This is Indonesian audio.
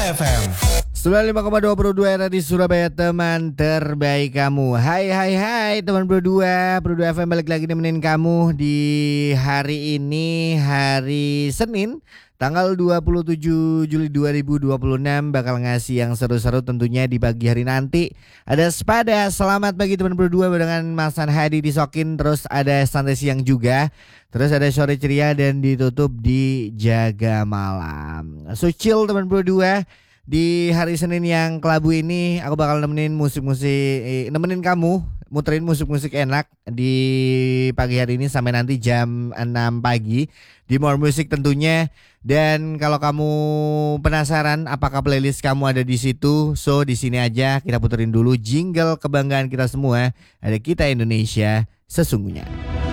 FM 95,2 era di Surabaya, teman terbaik kamu. Hai teman Pro 2 FM, balik lagi nemenin kamu di hari ini, hari Senin tanggal 27 Juli 2026. Bakal ngasih yang seru-seru tentunya di pagi hari nanti. Ada Sepada, selamat pagi teman Pro 2 dengan Mas Hadi disokin. Terus ada Santai Siang juga. Terus ada Sore Ceria dan ditutup di Jaga Malam. So chill teman Pro 2. Di hari Senin yang kelabu ini aku bakal nemenin nemenin kamu muterin musik-musik enak di pagi hari ini sampai nanti jam 6 pagi di More Music tentunya. Dan kalau kamu penasaran apakah playlist kamu ada di situ, so di sini aja kita puterin dulu jingle kebanggaan kita semua, ada Kita Indonesia Sesungguhnya.